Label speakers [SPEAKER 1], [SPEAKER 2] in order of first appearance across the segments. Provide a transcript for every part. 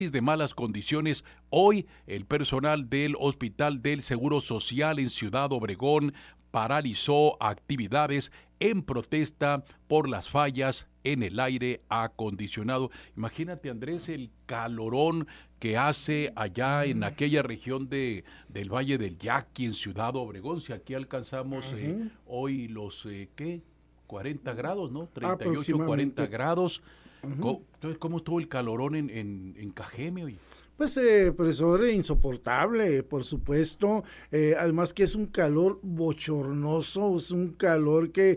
[SPEAKER 1] de malas condiciones. Hoy el personal del Hospital del Seguro Social en Ciudad Obregón paralizó actividades en protesta por las fallas en el aire acondicionado. Imagínate, Andrés, el calorón que hace allá en aquella región del Valle del Yaqui, en Ciudad Obregón. Si aquí alcanzamos hoy los, ¿qué? 40 grados, ¿no? 38, 40 grados. Entonces, ¿cómo estuvo el calorón en Cajeme hoy?
[SPEAKER 2] Pues, profesor, insoportable, por supuesto, además que es un calor bochornoso, es un calor que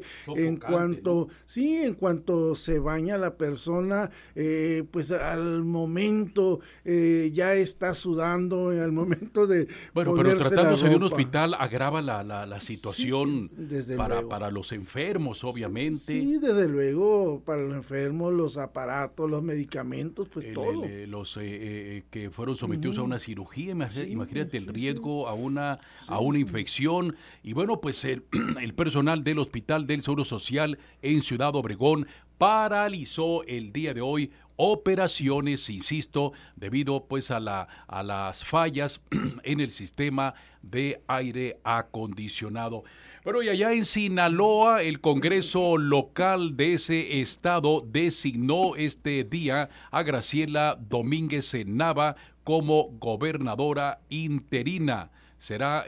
[SPEAKER 2] en cuanto se baña la persona, pues al momento ya está sudando, al momento de
[SPEAKER 1] pero tratándose de un hospital agrava la situación para los enfermos, obviamente.
[SPEAKER 2] Sí, desde luego, para los enfermos, los aparatos, los medicamentos, pues todo.
[SPEAKER 1] Los que fueron sometidos a una cirugía, imagínate el riesgo a una infección. Y bueno, pues el personal del Hospital del Seguro Social en Ciudad Obregón paralizó el día de hoy operaciones, insisto, debido pues a las fallas en el sistema de aire acondicionado. Pero y allá en Sinaloa, el Congreso local de ese estado designó este día a Graciela Domínguez Nava como gobernadora interina. Será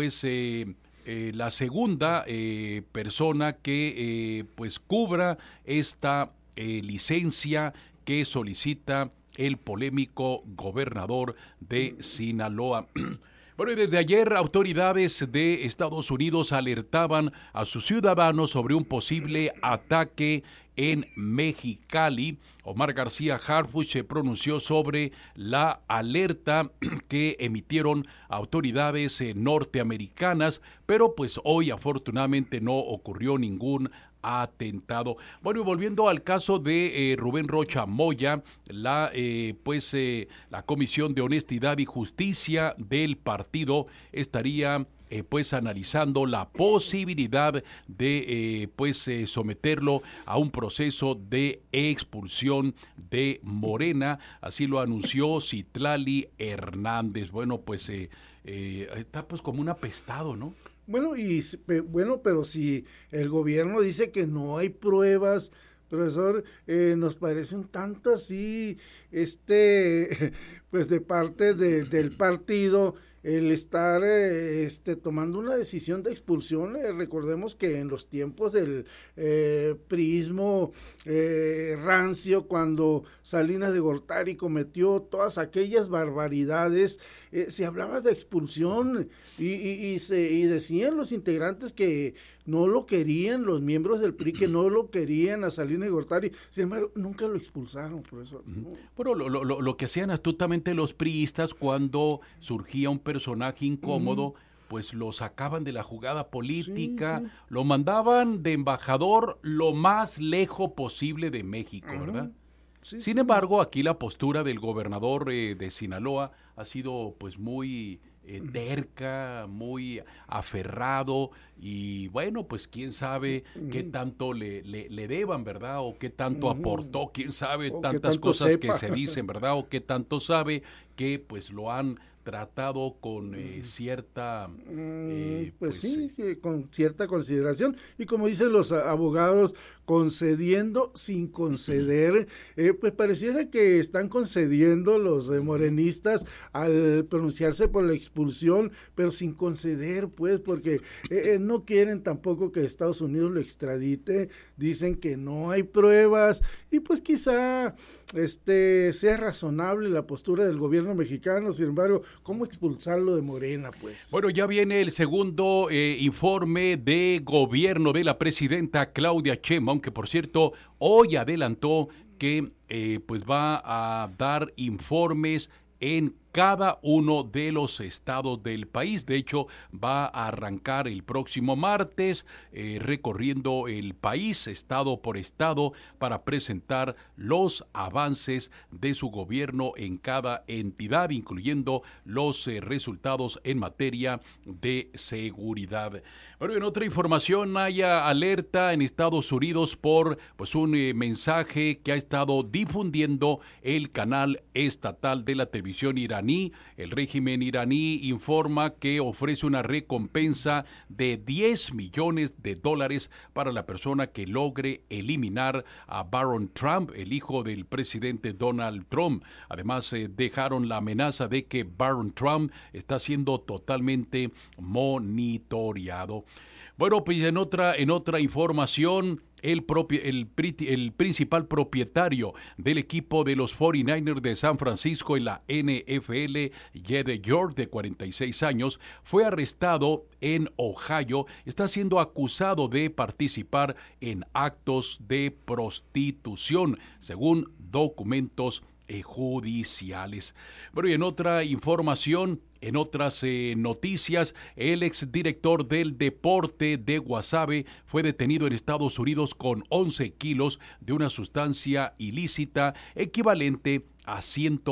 [SPEAKER 1] la segunda persona que pues cubra esta licencia que solicita el polémico gobernador de Sinaloa. Bueno, y desde ayer autoridades de Estados Unidos alertaban a sus ciudadanos sobre un posible ataque en Mexicali. Omar García Harfuch se pronunció sobre la alerta que emitieron autoridades norteamericanas, pero pues hoy afortunadamente no ocurrió ningún atentado. Bueno, y volviendo al caso de Rubén Rocha Moya, la Comisión de Honestidad y Justicia del partido estaría analizando la posibilidad de someterlo a un proceso de expulsión de Morena. Así lo anunció Citlali Hernández. Bueno, pues está pues como un apestado, ¿no?
[SPEAKER 2] Bueno, pero si el gobierno dice que no hay pruebas, profesor, nos parece un tanto así, pues de parte del partido, el estar tomando una decisión de expulsión. Recordemos que en los tiempos del priismo rancio, cuando Salinas de Gortari cometió todas aquellas barbaridades, se hablaba de expulsión y decían los integrantes que no lo querían, los miembros del PRI que no lo querían a Salinas de Gortari. Sin embargo, nunca lo expulsaron, profesor. No.
[SPEAKER 1] Bueno, lo que hacían astutamente los priistas cuando surgía un personaje incómodo, pues lo sacaban de la jugada política, lo mandaban de embajador lo más lejos posible de México, ¿verdad? Sin embargo, aquí la postura del gobernador de Sinaloa ha sido pues muy terca, muy aferrado, y bueno, pues quién sabe qué tanto le deban, ¿verdad? O qué tanto aportó, quién sabe, tantas cosas que se dicen, ¿verdad? O qué tanto sabe que pues lo han tratado con cierta
[SPEAKER 2] con cierta consideración, y como dicen los abogados, concediendo sin conceder. Pues pareciera que están concediendo los morenistas al pronunciarse por la expulsión, pero sin conceder, pues, porque no quieren tampoco que Estados Unidos lo extradite, dicen que no hay pruebas, y pues quizá sea razonable la postura del gobierno mexicano. Sin embargo, ¿cómo expulsarlo de Morena, pues?
[SPEAKER 1] Bueno, ya viene el segundo informe de gobierno de la presidenta Claudia Sheinbaum, que por cierto hoy adelantó que pues va a dar informes en cada uno de los estados del país. De hecho, va a arrancar el próximo martes recorriendo el país, estado por estado, para presentar los avances de su gobierno en cada entidad, incluyendo los resultados en materia de seguridad. Bueno, en otra información, hay alerta en Estados Unidos por un mensaje que ha estado difundiendo el canal estatal de la televisión iraní. El régimen iraní informa que ofrece una recompensa de $10 millones para la persona que logre eliminar a Barron Trump, el hijo del presidente Donald Trump. Además, dejaron la amenaza de que Barron Trump está siendo totalmente monitoreado. Bueno, pues en otra información, el principal propietario del equipo de los 49ers de San Francisco en la NFL, Jed York, de 46 años, fue arrestado en Ohio. Está siendo acusado de participar en actos de prostitución, según documentos judiciales. Bueno, y en otra información, en otras noticias, el exdirector del deporte de Guasave fue detenido en Estados Unidos con 11 kilos de una sustancia ilícita equivalente a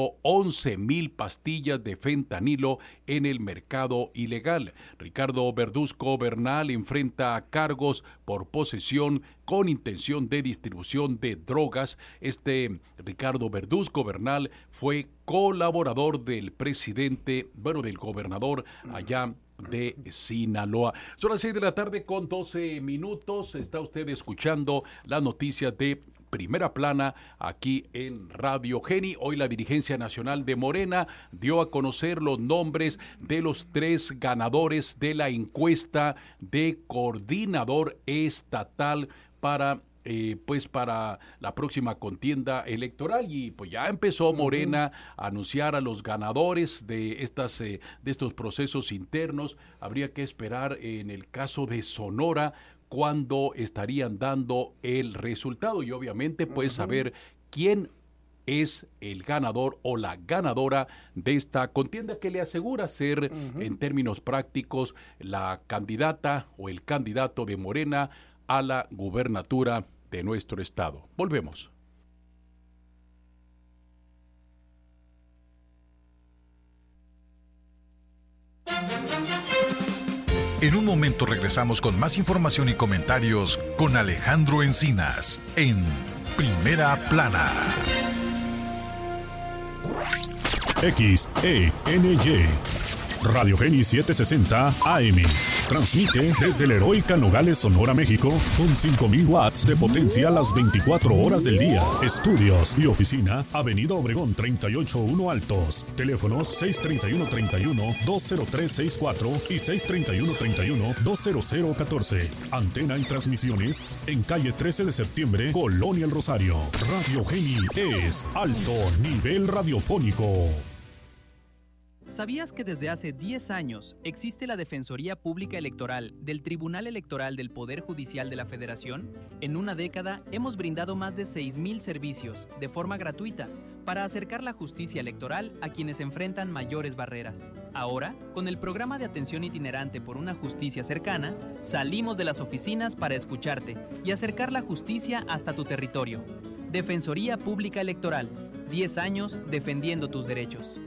[SPEAKER 1] 111,000 pastillas de fentanilo en el mercado ilegal. Ricardo Verduzco Bernal enfrenta cargos por posesión con intención de distribución de drogas. Ricardo Verduzco Bernal fue colaborador del del gobernador allá de Sinaloa. Son las 6 de la tarde con 12 minutos. Está usted escuchando las noticias de Primera Plana aquí en Radio Geni. Hoy la dirigencia nacional de Morena dio a conocer los nombres de los 3 ganadores de la encuesta de coordinador estatal para la próxima contienda electoral, y pues ya empezó Morena a anunciar a los ganadores de estos procesos internos. Habría que esperar en el caso de Sonora cuándo estarían dando el resultado y obviamente saber quién es el ganador o la ganadora de esta contienda, que le asegura ser en términos prácticos la candidata o el candidato de Morena a la gubernatura de nuestro estado. Volvemos.
[SPEAKER 3] En un momento regresamos con más información y comentarios con Alejandro Encinas en Primera Plana.
[SPEAKER 4] XENY Radio Geni 760 AM. Transmite desde la heroica Nogales, Sonora, México, con 5,000 watts de potencia las 24 horas del día. Estudios y oficina, Avenida Obregón 381 Altos. Teléfonos 631-31-20364 y 631-31-20014. Antena y transmisiones en calle 13 de septiembre, Colonia El Rosario. Radio Geni es alto nivel radiofónico.
[SPEAKER 5] ¿Sabías que desde hace 10 años existe la Defensoría Pública Electoral del Tribunal Electoral del Poder Judicial de la Federación? En una década hemos brindado más de 6,000 servicios de forma gratuita para acercar la justicia electoral a quienes enfrentan mayores barreras. Ahora, con el programa de atención itinerante por una justicia cercana, salimos de las oficinas para escucharte y acercar la justicia hasta tu territorio. Defensoría Pública Electoral, 10 años defendiendo tus derechos.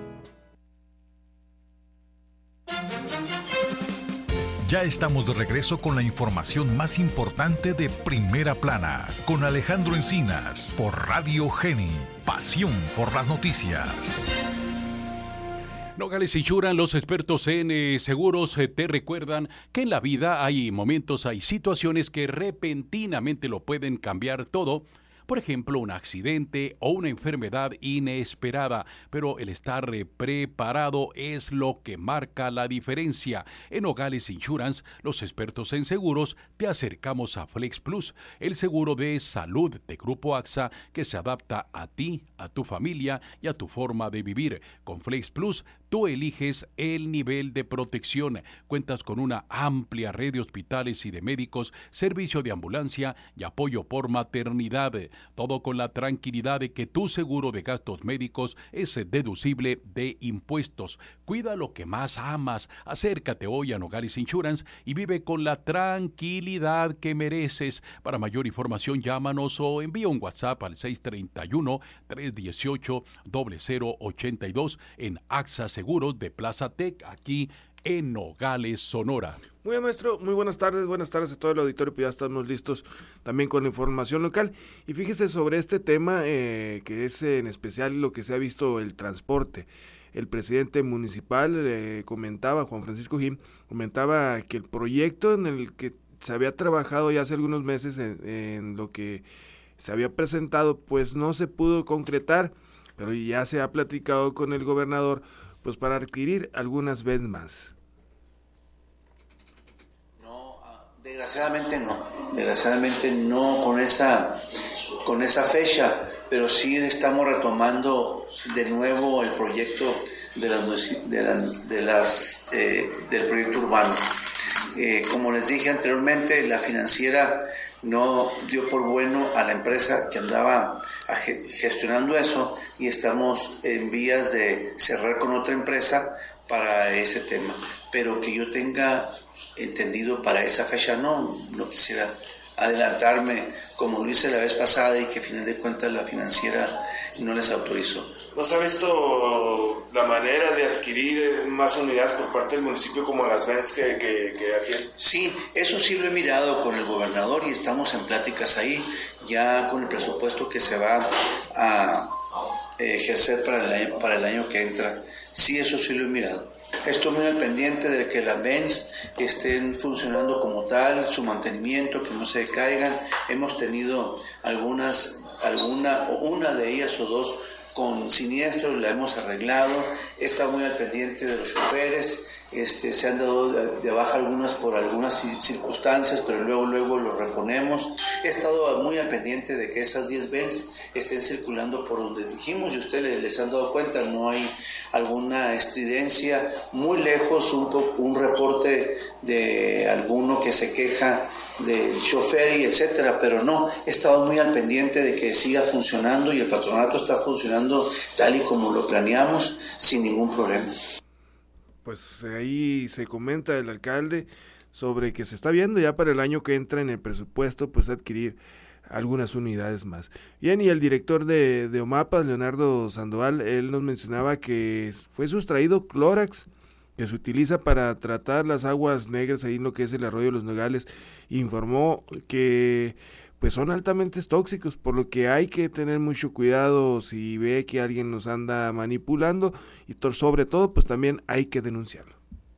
[SPEAKER 3] Ya estamos de regreso con la información más importante de Primera Plana, con Alejandro Encinas, por Radio Geni, pasión por las noticias.
[SPEAKER 1] Nogales Insurance, los expertos en seguros, te recuerdan que en la vida hay momentos, hay situaciones que repentinamente lo pueden cambiar todo. Por ejemplo, un accidente o una enfermedad inesperada, pero el estar preparado es lo que marca la diferencia. En Nogales Insurance, los expertos en seguros, te acercamos a Flex Plus, el seguro de salud de Grupo AXA que se adapta a ti, a tu familia y a tu forma de vivir. Con Flex Plus, tú eliges el nivel de protección. Cuentas con una amplia red de hospitales y de médicos, servicio de ambulancia y apoyo por maternidad. todo con la tranquilidad de que tu seguro de gastos médicos es deducible de impuestos. Cuida lo que más amas. Acércate hoy a Nogales Insurance y vive con la tranquilidad que mereces. Para mayor información, llámanos o envía un WhatsApp al 631-318-0082 en AXA Seguros de Plaza Tec, aquí en Nogales, Sonora.
[SPEAKER 6] Muy bien, maestro, muy buenas tardes a todo el auditorio, pues ya estamos listos también con la información local. Y fíjese sobre este tema que es en especial lo que se ha visto el transporte. El presidente municipal comentaba, Juan Francisco Jim, comentaba que el proyecto en el que se había trabajado ya hace algunos meses en lo que se había presentado, pues no se pudo concretar, pero ya se ha platicado con el gobernador pues para adquirir algunas veces más.
[SPEAKER 7] Desgraciadamente no con esa fecha, pero sí estamos retomando de nuevo el proyecto del proyecto urbano. Como les dije anteriormente, la financiera no dio por bueno a la empresa que andaba gestionando eso y estamos en vías de cerrar con otra empresa para ese tema, pero que yo tenga entendido para esa fecha no quisiera adelantarme como lo hice la vez pasada y que a final de cuentas la financiera no les autorizó.
[SPEAKER 8] ¿No se ha visto la manera de adquirir más unidades por parte del municipio como las veces que adquieren?
[SPEAKER 7] Sí, eso sí lo he mirado con el gobernador y estamos en pláticas ahí, ya con el presupuesto que se va a ejercer para el año que entra. Sí, eso sí lo he mirado. Estoy muy al pendiente de que las VENS estén funcionando como tal, su mantenimiento, que no se caigan. Hemos tenido una de ellas o dos con siniestros, la hemos arreglado. He estado muy al pendiente de los choferes. Se han dado de baja algunas por algunas circunstancias, pero luego lo reponemos. He estado muy al pendiente de que esas 10 VENS estén circulando por donde dijimos y ustedes les han dado cuenta, no hay alguna estridencia. Muy lejos un reporte de alguno que se queja del chofer y etcétera, pero no, he estado muy al pendiente de que siga funcionando y el patronato está funcionando tal y como lo planeamos sin ningún problema.
[SPEAKER 6] Pues ahí se comenta el alcalde sobre que se está viendo ya para el año que entra en el presupuesto pues adquirir algunas unidades más. Bien, y el director de OMAPAS, Leonardo Sandoval, él nos mencionaba que fue sustraído clórax que se utiliza para tratar las aguas negras ahí en lo que es el arroyo de los Nogales. Informó que pues son altamente tóxicos, por lo que hay que tener mucho cuidado si ve que alguien nos anda manipulando y sobre todo pues también hay que denunciarlo.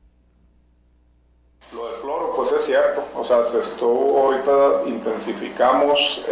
[SPEAKER 9] Lo del cloro pues es cierto, o sea, ahorita intensificamos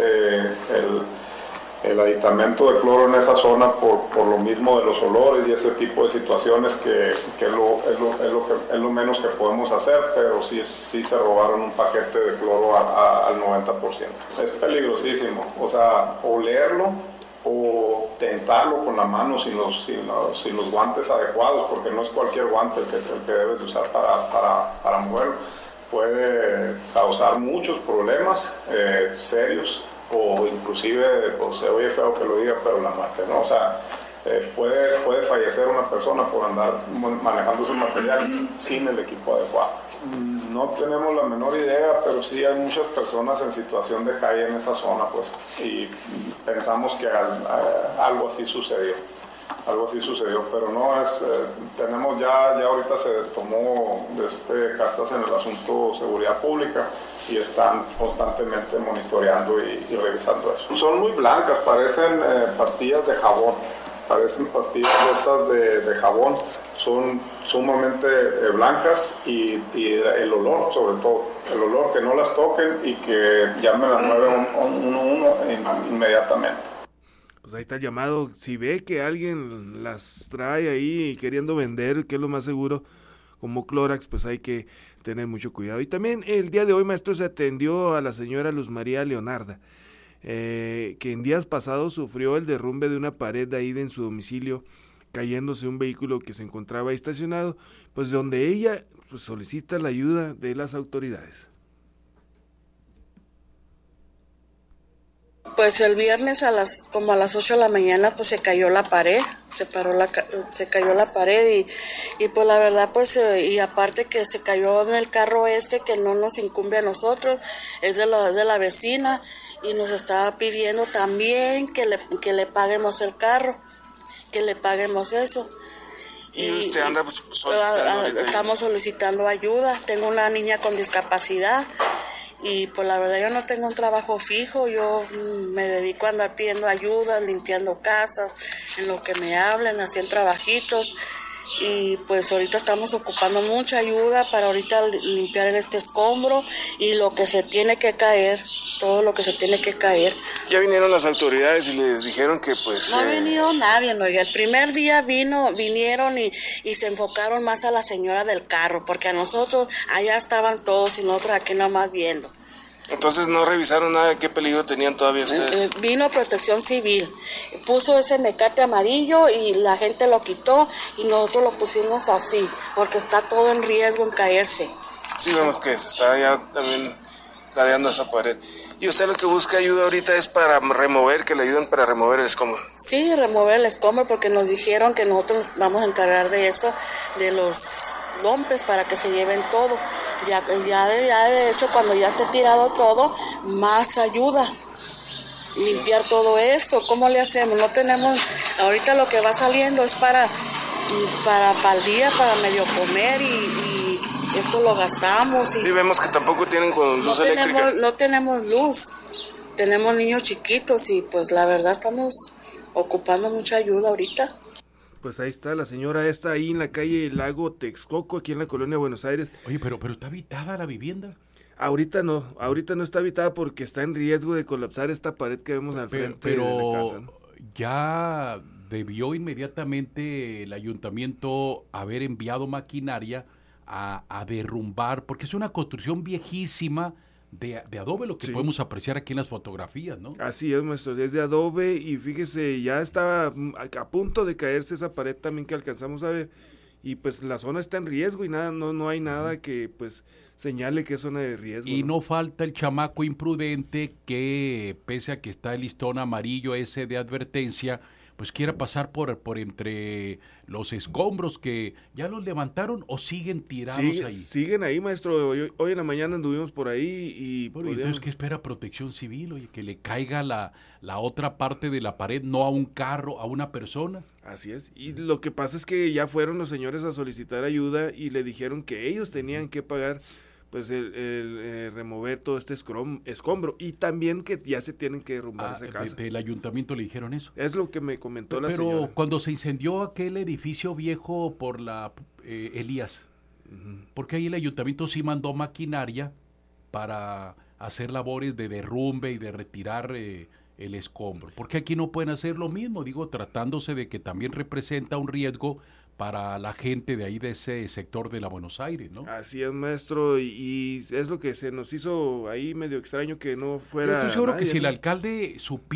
[SPEAKER 9] el aditamento de cloro en esa zona por lo mismo de los olores y ese tipo de situaciones que es lo menos que podemos hacer, pero sí se robaron un paquete de cloro al 90%. Es peligrosísimo, o sea, olerlo o tentarlo con la mano sin los guantes adecuados, porque no es cualquier guante el que debes usar para moverlo. Puede causar muchos problemas serios o inclusive, pues, se oye feo que lo diga, pero la muerte, ¿no? O sea, puede fallecer una persona por andar manejando sus materiales sin el equipo adecuado. No tenemos la menor idea, pero sí hay muchas personas en situación de calle en esa zona, pues, y pensamos que algo así sucedió, pero no es, tenemos ya ahorita se tomó cartas en el asunto seguridad pública y están constantemente monitoreando y revisando eso. Son muy blancas, parecen pastillas de jabón. Parecen pastillas de jabón, son sumamente blancas y el olor, sobre todo, el olor, que no las toquen y que llamen al 911 inmediatamente.
[SPEAKER 6] Pues ahí está el llamado, si ve que alguien las trae ahí queriendo vender, que es lo más seguro, como Clórax, pues hay que tener mucho cuidado. Y también el día de hoy, maestro, se atendió a la señora Luz María Leonarda, que en días pasados sufrió el derrumbe de una pared ahí en su domicilio, cayéndose un vehículo que se encontraba estacionado, pues donde ella pues solicita la ayuda de las autoridades.
[SPEAKER 10] Pues el viernes como a las 8 de la mañana pues se cayó la pared, se cayó la pared y pues la verdad pues y aparte que se cayó en el carro que no nos incumbe a nosotros, es de la vecina y nos estaba pidiendo también que le paguemos el carro, que le paguemos eso.
[SPEAKER 8] ¿Y usted anda solicitando?
[SPEAKER 10] Estamos solicitando ayuda, tengo una niña con discapacidad. Y pues la verdad yo no tengo un trabajo fijo, yo me dedico a andar pidiendo ayuda, limpiando casas, en lo que me hablen, haciendo trabajitos. Y pues ahorita estamos ocupando mucha ayuda para ahorita limpiar este escombro y lo que se tiene que caer, todo lo que se tiene que caer.
[SPEAKER 8] Ya vinieron las autoridades y les dijeron que pues...
[SPEAKER 10] No ha venido nadie, oiga, el primer día vinieron y se enfocaron más a la señora del carro, porque a nosotros allá estaban todos y nosotros aquí nomás viendo.
[SPEAKER 8] Entonces no revisaron nada, ¿qué peligro tenían todavía ustedes?
[SPEAKER 10] Vino Protección Civil, puso ese mecate amarillo y la gente lo quitó y nosotros lo pusimos así, porque está todo en riesgo en caerse.
[SPEAKER 8] Sí, vemos que se está ya también ladeando esa pared. ¿Y usted lo que busca ayuda ahorita es para que le ayuden para remover el escombro?
[SPEAKER 10] Sí, remover el escombro porque nos dijeron que nosotros vamos a encargar de eso, de los dompes para que se lleven todo. Ya de hecho cuando ya esté tirado todo, más ayuda. Limpiar todo esto, ¿cómo le hacemos? No tenemos, ahorita lo que va saliendo es para el día, para medio comer y esto lo gastamos. Y
[SPEAKER 8] sí, vemos que tampoco tienen luz eléctrica.
[SPEAKER 10] No tenemos luz, tenemos niños chiquitos y pues la verdad estamos ocupando mucha ayuda ahorita.
[SPEAKER 6] Pues ahí está la señora ahí en la calle Lago Texcoco, aquí en la colonia Buenos Aires.
[SPEAKER 1] Oye, pero ¿está habitada la vivienda?
[SPEAKER 6] Ahorita no está habitada porque está en riesgo de colapsar esta pared que vemos al frente de la casa, ¿no?
[SPEAKER 1] Ya debió inmediatamente el ayuntamiento haber enviado maquinaria a derrumbar, porque es una construcción viejísima de adobe, lo que sí podemos apreciar aquí en las fotografías, ¿no?
[SPEAKER 6] Así es, maestro, es de adobe y fíjese, ya estaba a punto de caerse esa pared también que alcanzamos a ver y pues la zona está en riesgo y no hay nada que pues señale que es zona de riesgo.
[SPEAKER 1] Y no falta el chamaco imprudente que pese a que está el listón amarillo ese de advertencia, pues quiera pasar por entre los escombros que ya los levantaron o siguen tirados ahí.
[SPEAKER 6] Siguen ahí, maestro. Hoy en la mañana anduvimos por ahí y...
[SPEAKER 1] Bueno, entonces, ¿qué espera Protección Civil? Oye, que le caiga la otra parte de la pared, no a un carro, a una persona.
[SPEAKER 6] Así es. Y lo que pasa es que ya fueron los señores a solicitar ayuda y le dijeron que ellos tenían que pagar pues el remover todo este escombro y también que ya se tienen que derrumbar esa casa.
[SPEAKER 1] ¿Del ayuntamiento le dijeron eso?
[SPEAKER 6] Es lo que me comentó la señora.
[SPEAKER 1] Pero cuando se incendió aquel edificio viejo por la Elías, porque ahí el ayuntamiento sí mandó maquinaria para hacer labores de derrumbe y de retirar el escombro, porque aquí no pueden hacer lo mismo, digo, tratándose de que también representa un riesgo para la gente de ahí, de ese sector de la Buenos Aires, ¿no?
[SPEAKER 6] Así es, maestro, y es lo que se nos hizo ahí medio extraño que no fuera.
[SPEAKER 1] Pero estoy seguro
[SPEAKER 6] nadie,
[SPEAKER 1] que si
[SPEAKER 6] ¿no?
[SPEAKER 1] el alcalde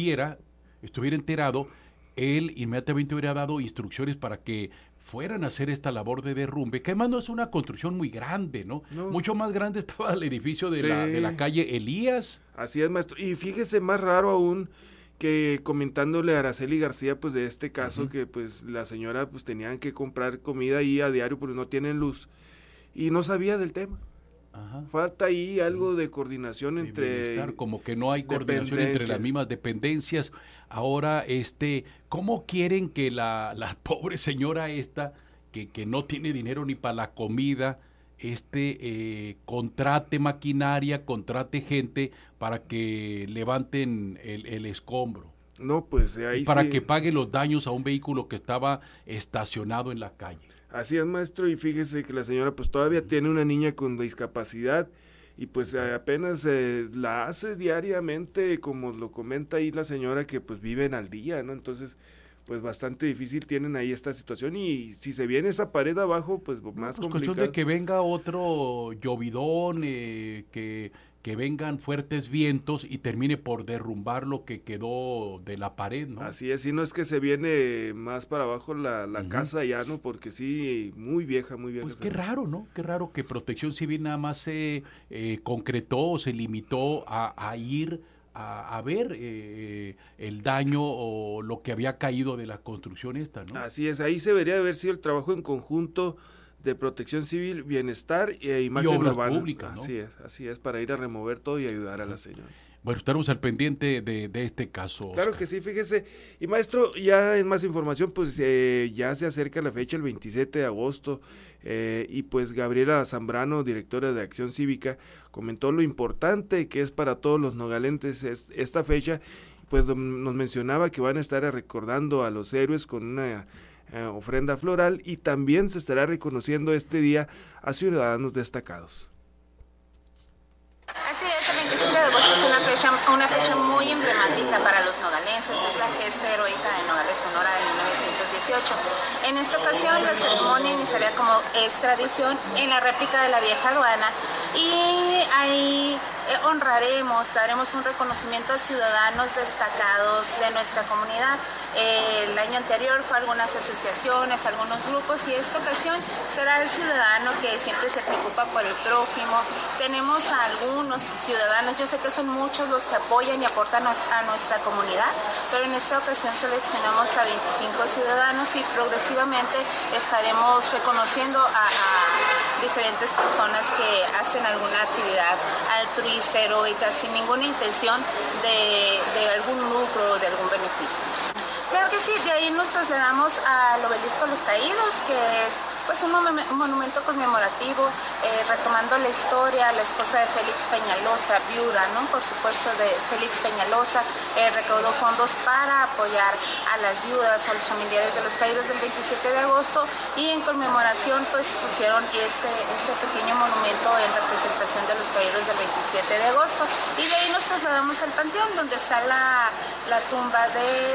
[SPEAKER 1] estuviera enterado, él inmediatamente hubiera dado instrucciones para que fueran a hacer esta labor de derrumbe, que además no es una construcción muy grande, ¿no? Mucho más grande estaba el edificio de la calle Elías.
[SPEAKER 6] Así es, maestro, y fíjese, más raro aún que comentándole a Araceli García pues de este caso, que pues la señora pues tenían que comprar comida ahí a diario porque no tienen luz y no sabía del tema. Falta ahí algo de coordinación entre
[SPEAKER 1] como que no hay coordinación entre las mismas dependencias. Ahora ¿cómo quieren que la pobre señora esta que no tiene dinero ni para la comida contrate maquinaria, contrate gente para que levanten el escombro?
[SPEAKER 6] No, pues ahí
[SPEAKER 1] y para
[SPEAKER 6] sí,
[SPEAKER 1] que pague los daños a un vehículo que estaba estacionado en la calle.
[SPEAKER 6] Así es, maestro, y fíjese que la señora pues todavía tiene una niña con discapacidad y pues apenas la hace diariamente, como lo comenta ahí la señora, que pues viven al día, ¿no? Entonces pues bastante difícil tienen ahí esta situación y si se viene esa pared abajo pues más complicado.
[SPEAKER 1] Cuestión de que venga otro llovidón, que vengan fuertes vientos y termine por derrumbar lo que quedó de la pared, ¿no?
[SPEAKER 6] Así es, si no es que se viene más para abajo la casa ya, ¿no? Porque sí, muy vieja.
[SPEAKER 1] Pues qué raro, ¿no? Qué raro que Protección Civil nada más se concretó o se limitó a ir a ver el daño o lo que había caído de la construcción esta, ¿no?
[SPEAKER 6] Así es, ahí se debería haber sido el trabajo en conjunto de Protección Civil, Bienestar e Imagen Urbana.
[SPEAKER 1] Públicas, ¿no?
[SPEAKER 6] Así es, para ir a remover todo y ayudar a la señora.
[SPEAKER 1] Bueno, estaremos al pendiente de este caso, Oscar.
[SPEAKER 6] Claro que sí, fíjese. Y maestro, ya en más información, pues ya se acerca la fecha, el 27 de agosto, y pues Gabriela Zambrano, directora de Acción Cívica, comentó lo importante que es para todos los nogalenses esta fecha, pues nos mencionaba que van a estar recordando a los héroes con una ofrenda floral, y también se estará reconociendo este día a ciudadanos destacados.
[SPEAKER 11] Así es, el 27 de agosto es una fecha muy emblemática para los nogalenses, es la gesta heroica de Nogales, Sonora de 1918. En esta ocasión la ceremonia iniciaría, como es tradición, en la réplica de la vieja aduana, y ahí daremos un reconocimiento a ciudadanos destacados de nuestra comunidad. El año anterior fue algunas asociaciones, algunos grupos, y esta ocasión será el ciudadano que siempre se preocupa por el prójimo. Tenemos a algunos ciudadanos, yo sé que son muchos los que apoyan y aportan a nuestra comunidad, pero en esta ocasión seleccionamos a 25 ciudadanos y progresivamente estaremos reconociendo a diferentes personas que hacen alguna actividad altruista, heroica, sin ninguna intención de algún lucro o de algún beneficio. Claro que sí, de ahí nos trasladamos al Obelisco Los Caídos, que es pues un monumento conmemorativo, retomando la historia. La esposa de Félix Peñalosa, viuda, ¿no?, por supuesto, de Félix Peñalosa, recaudó fondos para apoyar a las viudas o a los familiares de los caídos del 27 de agosto, y en conmemoración pues pusieron ese pequeño monumento en representación de los caídos del 27 de agosto. Y de ahí nos trasladamos al Panteón, donde está la tumba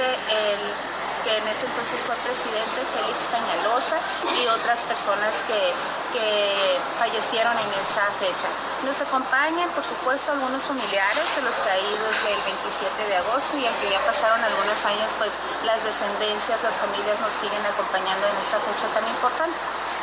[SPEAKER 11] que en ese entonces fue presidente, Félix Peñalosa, y otras personas que fallecieron en esa fecha. Nos acompañan, por supuesto, algunos familiares de los caídos del 27 de agosto, y aunque ya pasaron algunos años, pues las descendencias, las familias nos siguen acompañando en esta fecha tan importante.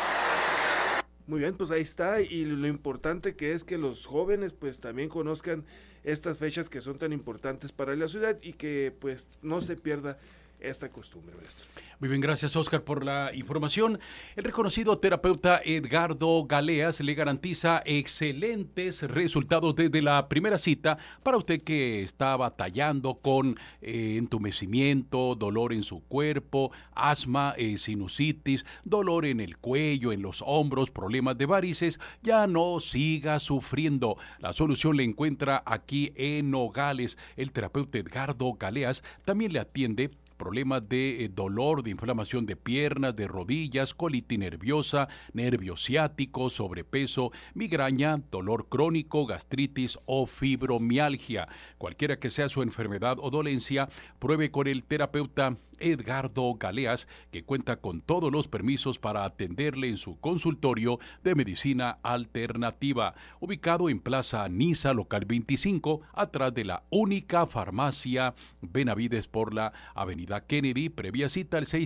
[SPEAKER 6] Muy bien, pues ahí está, y lo importante que es que los jóvenes pues también conozcan estas fechas que son tan importantes para la ciudad, y que pues no se pierda esta costumbre, maestro.
[SPEAKER 1] Muy bien, gracias, Oscar, por la información. El reconocido terapeuta Edgardo Galeas le garantiza excelentes resultados desde la primera cita para usted que está batallando con entumecimiento, dolor en su cuerpo, asma, sinusitis, dolor en el cuello, en los hombros, problemas de varices. Ya no siga sufriendo. La solución la encuentra aquí en Nogales. El terapeuta Edgardo Galeas también le atiende problemas de dolor, de inflamación de piernas, de rodillas, colitis nerviosa, nervio ciático, sobrepeso, migraña, dolor crónico, gastritis o fibromialgia. Cualquiera que sea su enfermedad o dolencia, pruebe con el terapeuta Edgardo Galeas, que cuenta con todos los permisos para atenderle en su consultorio de medicina alternativa, ubicado en Plaza Niza, local 25, atrás de la única farmacia Benavides por la Avenida Kennedy. Previa cita al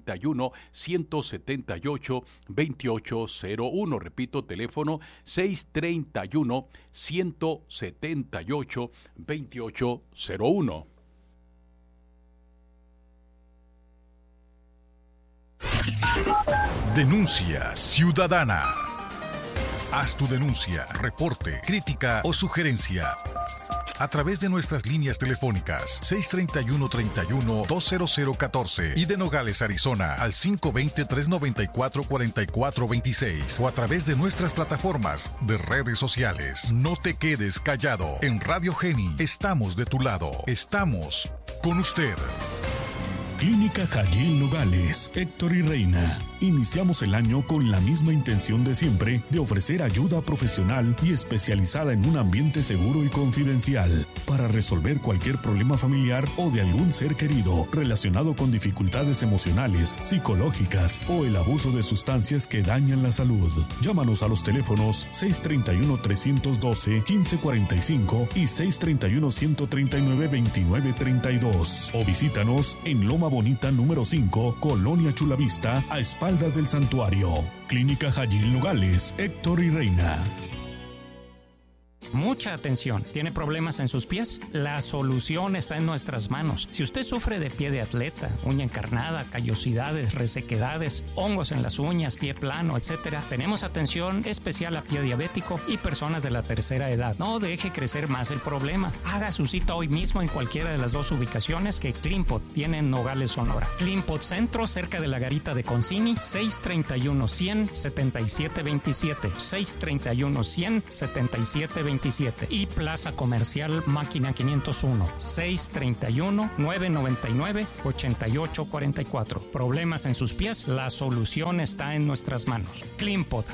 [SPEAKER 1] 631-178-2801. Repito, teléfono 631-178-2801.
[SPEAKER 3] Denuncia ciudadana. Haz tu denuncia, reporte, crítica o sugerencia a través de nuestras líneas telefónicas 631-31-20014 y de Nogales, Arizona al 520-394-4426, o a través de nuestras plataformas de redes sociales. No te quedes callado. En Radio Geni estamos de tu lado. Estamos con usted.
[SPEAKER 4] Clínica Jayil Nogales, Héctor y Reina. Iniciamos el año con la misma intención de siempre de ofrecer ayuda profesional y especializada en un ambiente seguro y confidencial para resolver cualquier problema familiar o de algún ser querido relacionado con dificultades emocionales, psicológicas o el abuso de sustancias que dañan la salud. Llámanos a los teléfonos 631-312-1545 y 631-139-2932 o visítanos en Loma Bonita número 5, Colonia Chulavista, a espaldas del santuario. Clínica Jayil Nogales, Héctor y Reina.
[SPEAKER 12] Mucha atención. ¿Tiene problemas en sus pies? La solución está en nuestras manos. Si usted sufre de pie de atleta, uña encarnada, callosidades, resequedades, hongos en las uñas, pie plano, etc., tenemos atención especial a pie diabético y personas de la tercera edad. No deje crecer más el problema. Haga su cita hoy mismo en cualquiera de las 2 ubicaciones que Clinpot tiene en Nogales, Sonora. Clinpot Centro, cerca de la garita de Concini, 631-100-7727. 631-100-7727. Y Plaza Comercial Máquina 501, 631-999-8844. Problemas en sus pies, la solución está en nuestras manos. Clinpot.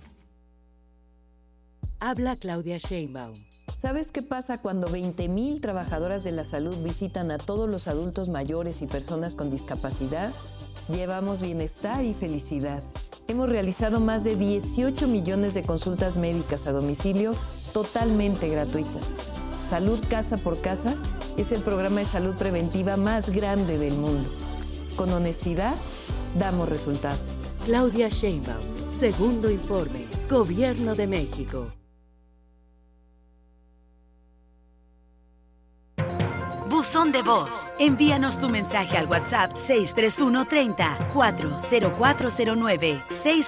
[SPEAKER 13] Habla Claudia Sheinbaum. ¿Sabes qué pasa cuando 20,000 trabajadoras de la salud visitan a todos los adultos mayores y personas con discapacidad? Llevamos bienestar y felicidad. Hemos realizado más de 18 millones de consultas médicas a domicilio totalmente gratuitas. Salud Casa por Casa es el programa de salud preventiva más grande del mundo. Con honestidad, damos resultados.
[SPEAKER 14] Claudia Sheinbaum, segundo informe, Gobierno de México.
[SPEAKER 15] Buzón de voz. Envíanos tu mensaje al WhatsApp 631-30-40409.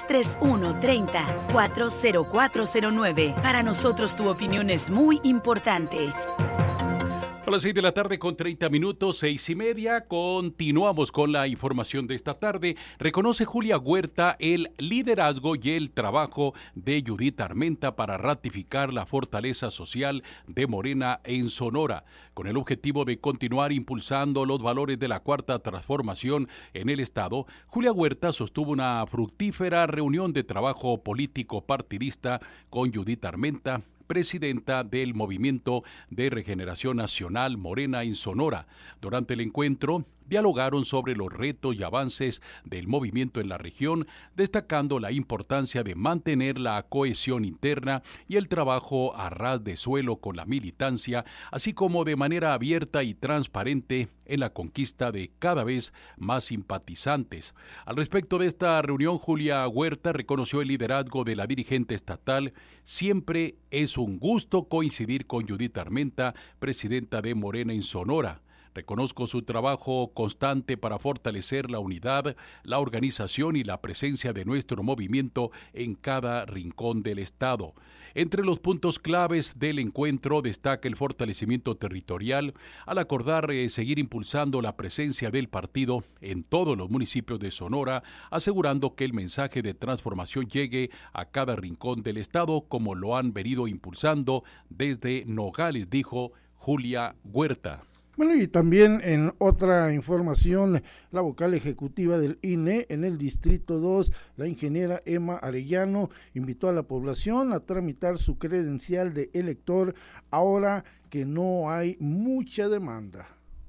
[SPEAKER 15] 631-30-40409. Para nosotros tu opinión es muy importante.
[SPEAKER 1] A las 6 de la tarde con 30 minutos, 6:30, continuamos con la información de esta tarde. Reconoce Julia Huerta el liderazgo y el trabajo de Judith Armenta para ratificar la fortaleza social de Morena en Sonora, con el objetivo de continuar impulsando los valores de la Cuarta Transformación en el Estado. Julia Huerta sostuvo una fructífera reunión de trabajo político partidista con Judith Armenta, presidenta del Movimiento de Regeneración Nacional Morena en Sonora. Durante el encuentro, dialogaron sobre los retos y avances del movimiento en la región, destacando la importancia de mantener la cohesión interna y el trabajo a ras de suelo con la militancia, así como de manera abierta y transparente en la conquista de cada vez más simpatizantes. Al respecto de esta reunión, Julia Huerta reconoció el liderazgo de la dirigente estatal. Siempre es un gusto coincidir con Judith Armenta, presidenta de Morena en Sonora. Reconozco su trabajo constante para fortalecer la unidad, la organización y la presencia de nuestro movimiento en cada rincón del Estado. Entre los puntos claves del encuentro destaca el fortalecimiento territorial, al acordar seguir impulsando la presencia del partido en todos los municipios de Sonora, asegurando que el mensaje de transformación llegue a cada rincón del Estado, como lo han venido impulsando desde Nogales, dijo Julia Huerta.
[SPEAKER 2] Bueno, y también en otra información, la vocal ejecutiva del INE en el Distrito 2, la ingeniera Emma Arellano, invitó a la población a tramitar su credencial de elector ahora que no hay mucha demanda.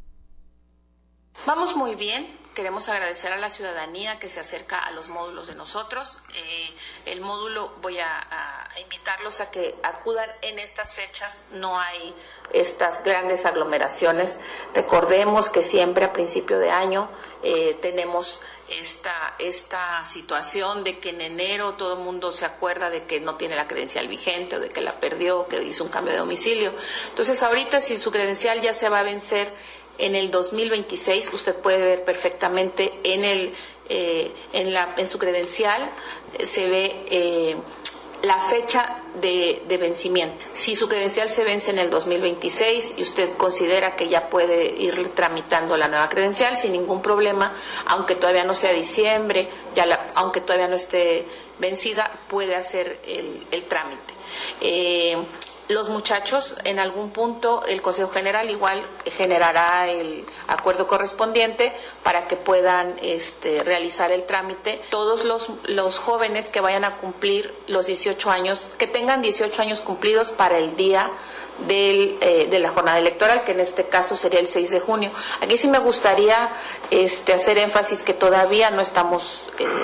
[SPEAKER 16] Vamos muy bien. Queremos agradecer a la ciudadanía que se acerca a los módulos de nosotros. El módulo, voy a invitarlos a que acudan en estas fechas. No hay estas grandes aglomeraciones. Recordemos que siempre a principio de año tenemos esta situación de que en enero todo el mundo se acuerda de que no tiene la credencial vigente o de que la perdió, que hizo un cambio de domicilio. Entonces ahorita, si su credencial ya se va a vencer en el 2026, usted puede ver perfectamente en su credencial se ve la fecha de vencimiento. Si su credencial se vence en el 2026 y usted considera que ya puede ir tramitando la nueva credencial sin ningún problema, aunque todavía no sea diciembre, aunque todavía no esté vencida, puede hacer el trámite. Los muchachos, en algún punto, el Consejo General igual generará el acuerdo correspondiente para que puedan realizar el trámite. Todos los jóvenes que vayan a cumplir los 18 años, que tengan 18 años cumplidos para el día de la jornada electoral, que en este caso sería el 6 de junio. Aquí sí me gustaría hacer énfasis que todavía no estamos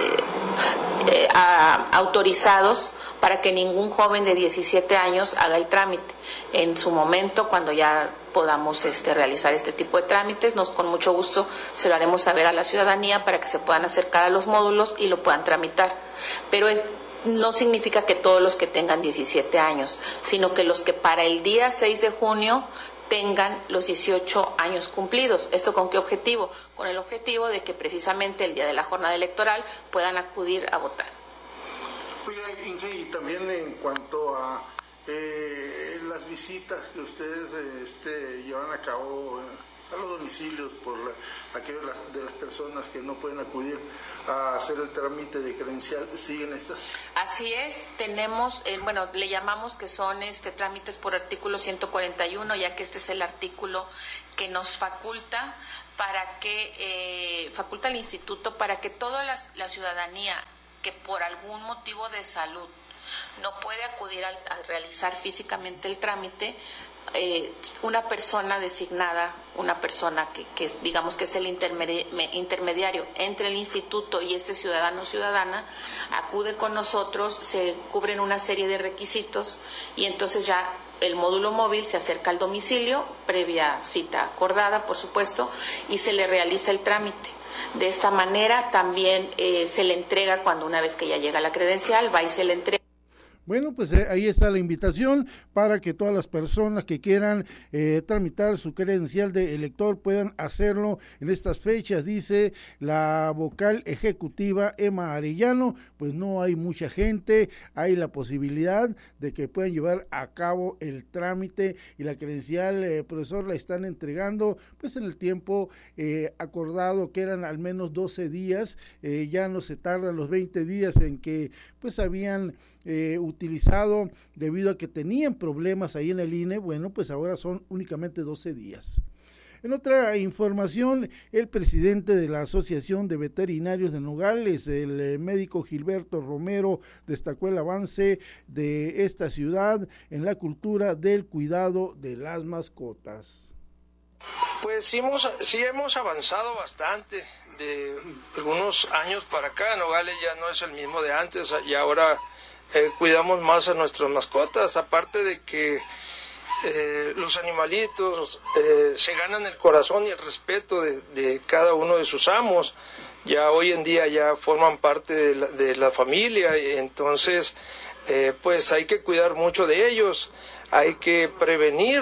[SPEAKER 16] autorizados para que ningún joven de 17 años haga el trámite. En su momento, cuando ya podamos realizar este tipo de trámites, con mucho gusto se lo haremos saber a la ciudadanía para que se puedan acercar a los módulos y lo puedan tramitar. Pero no significa que todos los que tengan 17 años, sino que los que para el día 6 de junio tengan los 18 años cumplidos. ¿Esto con qué objetivo? Con el objetivo de que precisamente el día de la jornada electoral puedan acudir a votar.
[SPEAKER 2] Oiga, Inge, y también en cuanto a las visitas que ustedes llevan a cabo a los domicilios por aquellas de las personas que no pueden acudir a hacer el trámite de credencial, ¿siguen estas?
[SPEAKER 16] Así es, tenemos, le llamamos que son trámites por artículo 141, ya que este es el artículo que nos faculta faculta al instituto para que toda la ciudadanía que por algún motivo de salud no puede acudir a realizar físicamente el trámite, una persona designada, una persona que digamos que es el intermediario entre el instituto y este ciudadano o ciudadana, acude con nosotros, se cubren una serie de requisitos y entonces ya el módulo móvil se acerca al domicilio, previa cita acordada, por supuesto, y se le realiza el trámite. De esta manera también se le entrega, cuando una vez que ya llega la credencial, va y se le entrega.
[SPEAKER 2] Bueno, pues ahí está la invitación para que todas las personas que quieran tramitar su credencial de elector puedan hacerlo en estas fechas, dice la vocal ejecutiva Emma Arellano. Pues no hay mucha gente, hay la posibilidad de que puedan llevar a cabo el trámite y la credencial, profesor, la están entregando pues en el tiempo acordado, que eran al menos 12 días, ya no se tardan los 20 días en que pues habían utilizado debido a que tenían problemas ahí en el INE. Bueno, pues ahora son únicamente 12 días. En otra información, el presidente de la Asociación de Veterinarios de Nogales, el médico Gilberto Romero, destacó el avance de esta ciudad en la cultura del cuidado de las mascotas.
[SPEAKER 17] Pues sí hemos avanzado bastante de algunos años para acá. Nogales ya no es el mismo de antes y ahora cuidamos más a nuestras mascotas, aparte de que los animalitos se ganan el corazón y el respeto de cada uno de sus amos. Ya hoy en día ya forman parte de la familia, y entonces pues hay que cuidar mucho de ellos, hay que prevenir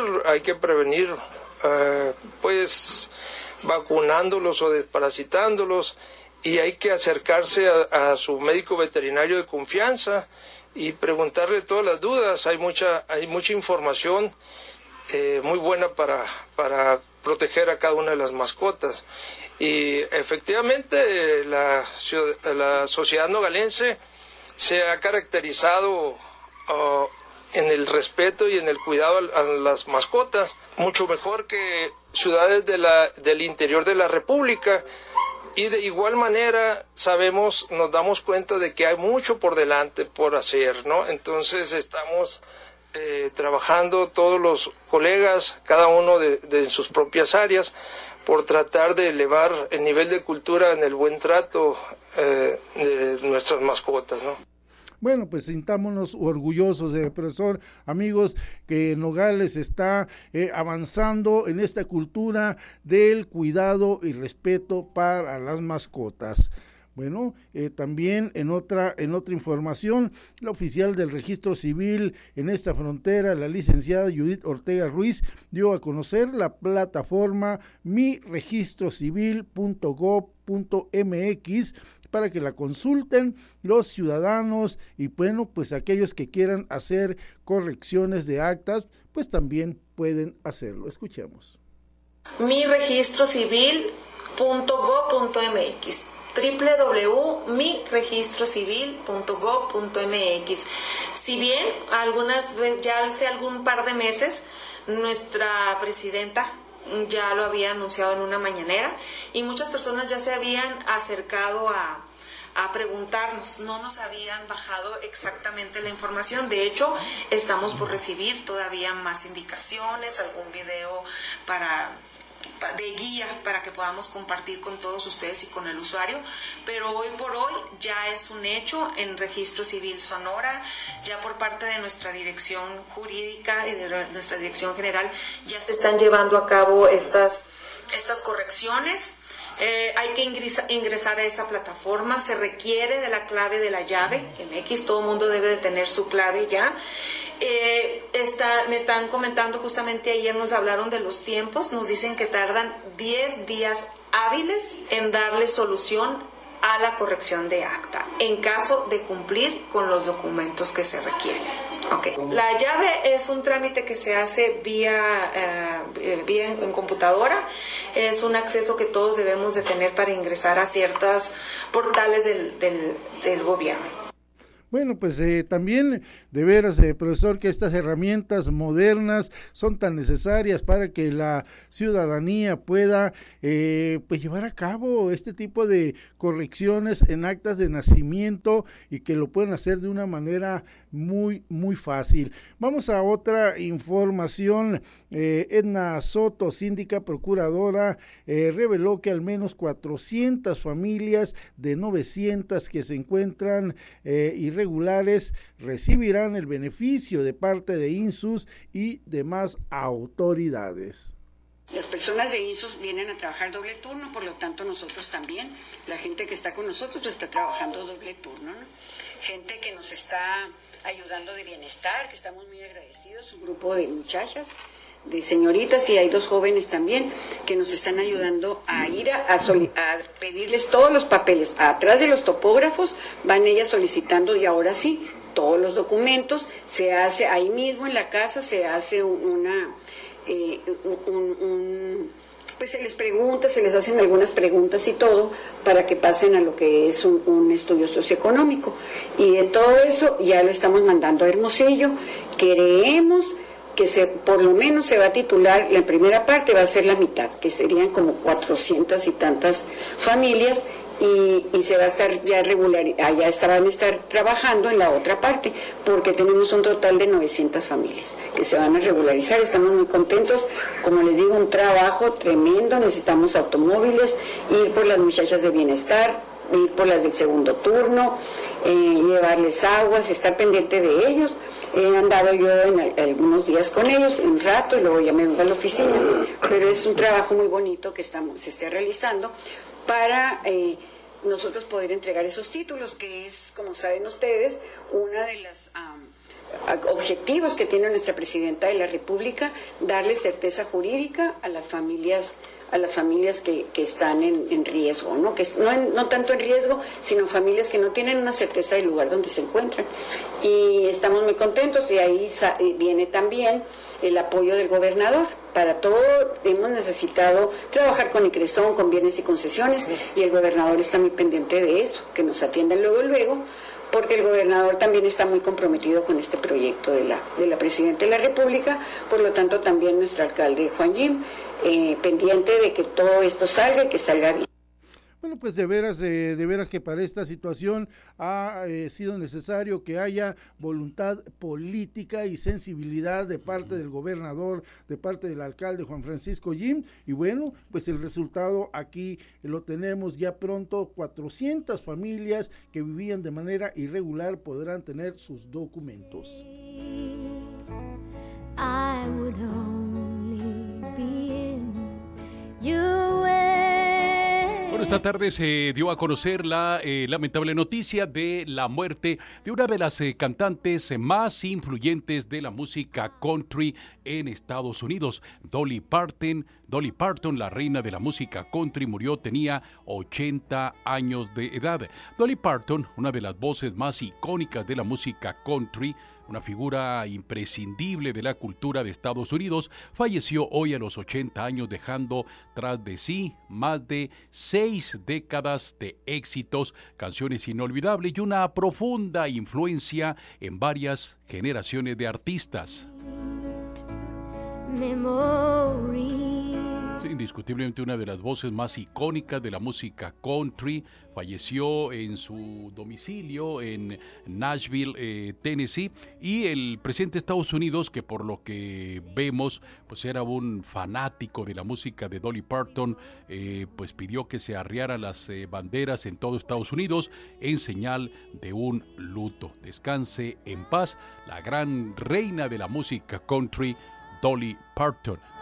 [SPEAKER 17] pues vacunándolos o desparasitándolos, y hay que acercarse a su médico veterinario de confianza y preguntarle todas las dudas. Hay mucha información muy buena para proteger a cada una de las mascotas. Y efectivamente la sociedad nogalense se ha caracterizado en el respeto y en el cuidado a las mascotas, mucho mejor que ciudades del interior de la República. Y de igual manera nos damos cuenta de que hay mucho por delante por hacer, ¿no? Entonces estamos trabajando todos los colegas, cada uno de sus propias áreas, por tratar de elevar el nivel de cultura en el buen trato de nuestras mascotas, ¿no?
[SPEAKER 2] Bueno, pues sintámonos orgullosos, profesor, amigos, que Nogales está avanzando en esta cultura del cuidado y respeto para las mascotas. Bueno, también en otra información, la oficial del registro civil en esta frontera, la licenciada Judith Ortega Ruiz, dio a conocer la plataforma miregistrocivil.gov.mx para que la consulten los ciudadanos y bueno, pues aquellos que quieran hacer correcciones de actas, pues también pueden hacerlo. Escuchemos.
[SPEAKER 18] miregistrocivil.gov.mx www.miregistrocivil.gov.mx. Si bien algunas veces, ya hace algún par de meses, nuestra presidenta ya lo había anunciado en una mañanera y muchas personas ya se habían acercado a preguntarnos, no nos habían bajado exactamente la información. De hecho, estamos por recibir todavía más indicaciones, algún video de guía para que podamos compartir con todos ustedes y con el usuario, pero hoy por hoy ya es un hecho en Registro Civil Sonora, ya por parte de nuestra dirección jurídica y de nuestra dirección general ya se están llevando a cabo estas correcciones. Hay que ingresar a esa plataforma, se requiere de la clave de la llave MX, todo el mundo debe de tener su clave ya. Me están comentando justamente ayer, nos hablaron de los tiempos, nos dicen que tardan 10 días hábiles en darle solución a la corrección de acta, en caso de cumplir con los documentos que se requieren. Okay. La llave es un trámite que se hace vía en computadora, es un acceso que todos debemos de tener para ingresar a ciertos portales del gobierno.
[SPEAKER 2] Bueno, pues también de veras, profesor, que estas herramientas modernas son tan necesarias para que la ciudadanía pueda pues llevar a cabo este tipo de correcciones en actas de nacimiento y que lo puedan hacer de una manera muy fácil. Vamos a otra información. Edna Soto, síndica procuradora, reveló que al menos 400 familias de 900 que se encuentran irregulares recibirán el beneficio de parte de INSUS y demás autoridades.
[SPEAKER 19] Las personas de INSUS vienen a trabajar doble turno, por lo tanto nosotros también, la gente que está con nosotros está trabajando doble turno, ¿no? Gente que nos está ayudando de bienestar, que estamos muy agradecidos, un grupo de muchachas, de señoritas, y hay 2 jóvenes también que nos están ayudando a ir a pedirles todos los papeles. Atrás de los topógrafos van ellas solicitando, y ahora sí, todos los documentos. Se hace ahí mismo en la casa, se hace pues se les pregunta, se les hacen algunas preguntas y todo para que pasen a lo que es un estudio socioeconómico. Y de todo eso ya lo estamos mandando a Hermosillo. Queremos que por lo menos se va a titular, la primera parte va a ser la mitad, que serían como 400 y tantas familias, y se va a estar ya allá van a estar trabajando en la otra parte, porque tenemos un total de 900 familias que se van a regularizar. Estamos muy contentos, como les digo, un trabajo tremendo, necesitamos automóviles, ir por las muchachas de bienestar, ir por las del segundo turno, llevarles aguas, estar pendiente de ellos. He andado yo en algunos días con ellos, un rato, y luego ya me vengo a la oficina, pero es un trabajo muy bonito que se esté realizando para nosotros poder entregar esos títulos, que es, como saben ustedes, una de las objetivos que tiene nuestra Presidenta de la República, darle certeza jurídica a las familias que están en riesgo, ¿no? Que no tanto en riesgo, sino familias que no tienen una certeza del lugar donde se encuentran. Y estamos muy contentos, y ahí viene también el apoyo del gobernador. Para todo hemos necesitado trabajar con ICRESON, con bienes y concesiones, y el gobernador está muy pendiente de eso, que nos atiendan luego, porque el gobernador también está muy comprometido con este proyecto de la Presidenta de la República. Por lo tanto, también nuestro alcalde Juan Jim, pendiente de que todo esto salga y que salga bien.
[SPEAKER 2] Bueno, pues de veras que para esta situación ha sido necesario que haya voluntad política y sensibilidad de parte del gobernador, de parte del alcalde Juan Francisco Jim, y bueno, pues el resultado aquí lo tenemos ya pronto. 400 familias que vivían de manera irregular podrán tener sus documentos. I would only be in your way.
[SPEAKER 1] Bueno, esta tarde se dio a conocer la lamentable noticia de la muerte de una de las cantantes más influyentes de la música country en Estados Unidos, Dolly Parton. Dolly Parton, la reina de la música country, murió, tenía 80 años de edad. Dolly Parton, una de las voces más icónicas de la música country, una figura imprescindible de la cultura de Estados Unidos, falleció hoy a los 80 años, dejando tras de sí más de 6 décadas de éxitos, canciones inolvidables y una profunda influencia en varias generaciones de artistas. Indiscutiblemente una de las voces más icónicas de la música country, falleció en su domicilio en Nashville, Tennessee, y el presidente de Estados Unidos, que por lo que vemos pues era un fanático de la música de Dolly Parton, pues pidió que se arriaran las banderas en todo Estados Unidos en señal de un luto. Descanse en paz la gran reina de la música country, Dolly Parton.